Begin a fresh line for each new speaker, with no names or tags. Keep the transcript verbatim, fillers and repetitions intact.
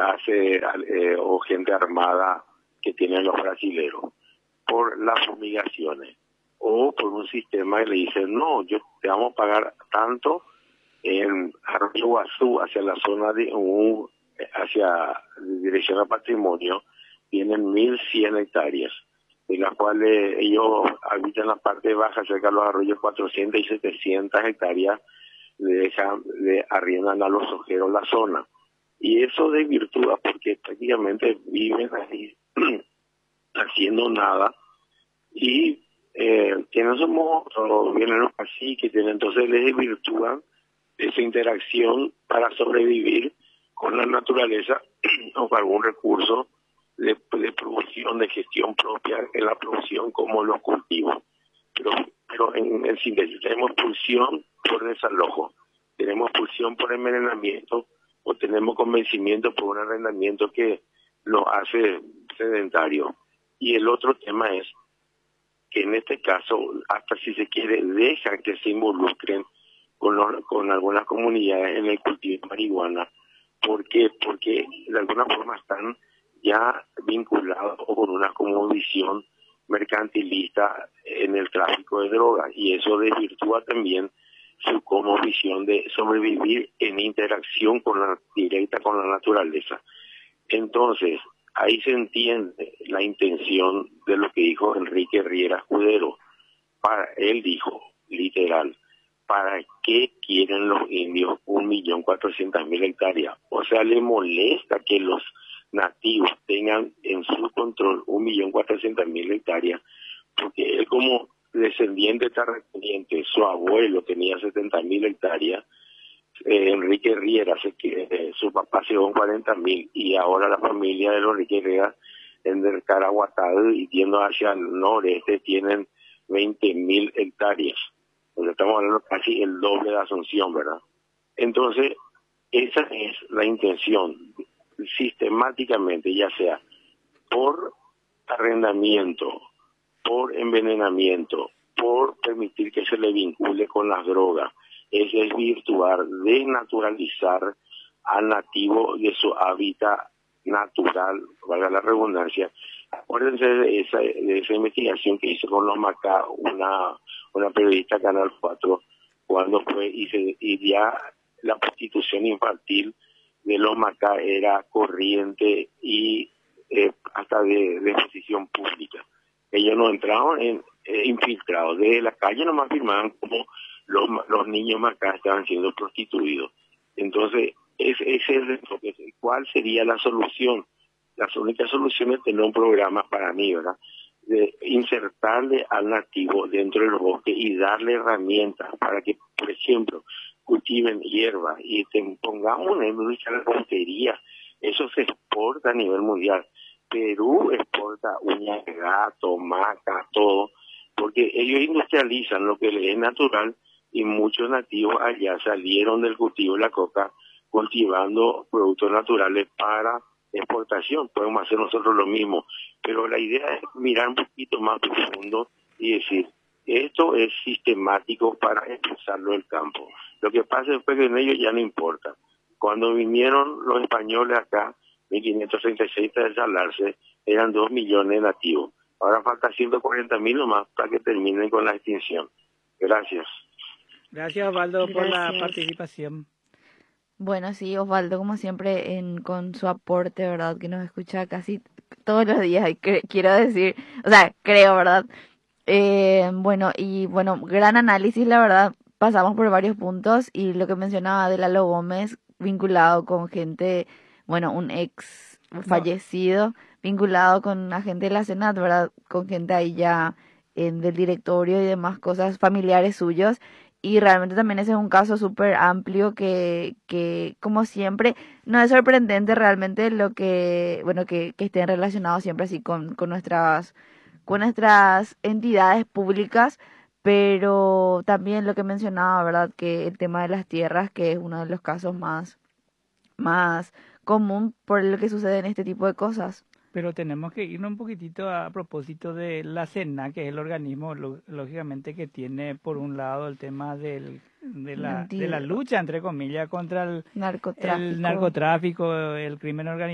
hace eh, o gente armada que tienen los brasileros, por las fumigaciones o por un sistema que le dice, no, yo te vamos a pagar tanto en Arroyo Guazú, hacia la zona de un, hacia dirección al patrimonio, tienen mil cien hectáreas, de las cuales ellos habitan la parte baja, cerca de los arroyos, cuatrocientas y setecientas hectáreas, le dejan, le arriendan a los ojeros la zona. Y eso desvirtúa porque prácticamente viven ahí haciendo nada y eh, tienen su modo, vienen los caciques, tienen, entonces les desvirtúan esa interacción para sobrevivir con la naturaleza o con algún recurso de, de producción, de gestión propia en la producción como los cultivos. Pero, pero en, en síntesis, tenemos pulsión por desalojo, tenemos pulsión por envenenamiento o tenemos convencimiento por un arrendamiento que lo hace sedentario. Y el otro tema es que en este caso, hasta si se quiere, dejan que se involucren con, los, con algunas comunidades en el cultivo de marihuana. ¿Por qué? Porque de alguna forma están ya vinculados con una como visión mercantilista en el tráfico de drogas, y eso desvirtúa también su como visión de sobrevivir en interacción con la directa con la naturaleza. Entonces, ahí se entiende la intención de lo que dijo Enrique Riera Escudero. Para, él dijo, literal, ¿para qué quieren los indios un millón cuatrocientas mil hectáreas? O sea, le molesta que los nativos tengan en su control un millón cuatrocientas mil hectáreas, porque él como descendiente terrateniente, su abuelo tenía setenta mil hectáreas, eh, Enrique Riera, se, eh, su papá se llevó cuarenta mil, y ahora la familia de los Enrique Riera en el Caraguatá y yendo hacia el noreste tienen veinte mil hectáreas. Entonces estamos hablando casi el doble de Asunción, ¿verdad? Entonces, esa es la intención, sistemáticamente, ya sea por arrendamiento, por envenenamiento, por permitir que se le vincule con las drogas, es desvirtuar, desnaturalizar al nativo de su hábitat natural, valga la redundancia. Acuérdense de esa, de esa investigación que hizo con los Macá, una, una periodista Canal cuatro, cuando fue y, se, y ya la prostitución infantil de los Macá era corriente y eh, hasta de, de exposición pública. Ellos no entraban en, eh, infiltrados, desde la calle nomás firmaban como los, los niños Macá estaban siendo prostituidos. Entonces, ese es el enfoque. ¿Cuál sería la solución? La única solución es tener un programa, para mí, ¿verdad?, de insertarle al nativo dentro del bosque y darle herramientas para que, por ejemplo, cultiven hierba y te, pongamos una industria de bostería. Eso se exporta a nivel mundial. Perú exporta uñas de gato, maca, todo, porque ellos industrializan lo que les es natural, y muchos nativos allá salieron del cultivo de la coca cultivando productos naturales para exportación. Podemos hacer nosotros lo mismo, pero la idea es mirar un poquito más profundo y decir, esto es sistemático para expulsarlo del campo. Lo que pasa después que en ellos ya no importa. Cuando vinieron los españoles acá, mil quinientos treinta y seis, para desalarse, eran dos millones nativos. Ahora falta ciento cuarenta mil nomás para que terminen con la extinción. Gracias.
Gracias, Osvaldo, por la participación.
Bueno, sí, Osvaldo, como siempre, en, con su aporte, ¿verdad?, que nos escucha casi todos los días, y cre- quiero decir, o sea, creo, ¿verdad? Eh, bueno, y bueno, gran análisis, la verdad, pasamos por varios puntos, y lo que mencionaba de Lalo Gómez, vinculado con gente, bueno, un ex fallecido, vinculado con agente de la Senat, ¿verdad?, con gente ahí ya en, del directorio y demás cosas, familiares suyos. Y realmente también ese es un caso súper amplio que, que, como siempre, no es sorprendente realmente lo que, bueno, que, que estén relacionados siempre así con, con nuestras, con nuestras entidades públicas, pero también lo que mencionaba, ¿verdad?, que el tema de las tierras, que es uno de los casos más, más común por lo que sucede en este tipo de cosas.
Pero tenemos que irnos un poquitito a propósito de la SENA, que es el organismo, lo- lógicamente, que tiene por un lado el tema del, de, la, de la lucha, entre comillas, contra el, el
Narcotráfico.
narcotráfico, el crimen organizado.